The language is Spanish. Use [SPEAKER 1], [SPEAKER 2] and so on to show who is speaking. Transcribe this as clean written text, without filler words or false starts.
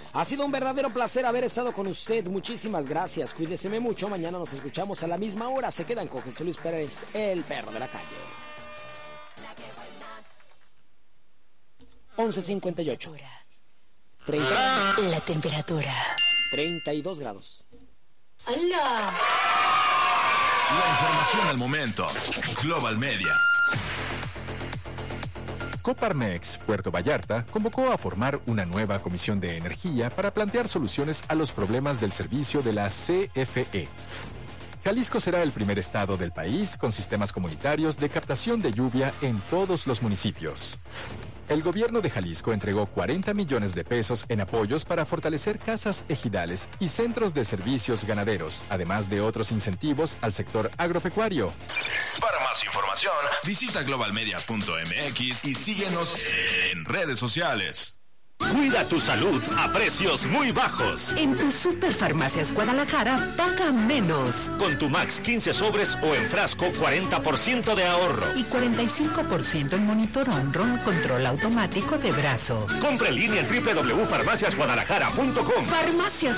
[SPEAKER 1] Ha sido un verdadero placer haber estado con usted. Muchísimas gracias. Cuídeseme mucho. Mañana nos escuchamos a la misma hora. Se quedan con Jesús Luis Pérez, el perro de la calle. 11:58. 30.
[SPEAKER 2] La temperatura.
[SPEAKER 1] 32 grados.
[SPEAKER 2] ¡Hala!
[SPEAKER 3] La información al momento. Global Media.
[SPEAKER 4] Coparmex Puerto Vallarta convocó a formar una nueva comisión de energía para plantear soluciones a los problemas del servicio de la CFE. Jalisco será el primer estado del país con sistemas comunitarios de captación de lluvia en todos los municipios. El gobierno de Jalisco entregó 40 millones de pesos en apoyos para fortalecer casas ejidales y centros de servicios ganaderos, además de otros incentivos al sector agropecuario.
[SPEAKER 3] Para más información, visita globalmedia.mx y síguenos en redes sociales.
[SPEAKER 5] Cuida tu salud a precios muy bajos.
[SPEAKER 2] En tu Superfarmacias Guadalajara, paga menos.
[SPEAKER 5] Con tu Max 15 sobres o en frasco, 40% de ahorro.
[SPEAKER 2] Y 45% en monitor Onron control automático de brazo.
[SPEAKER 5] Compra en línea en www.farmaciasguadalajara.com.
[SPEAKER 2] Farmacias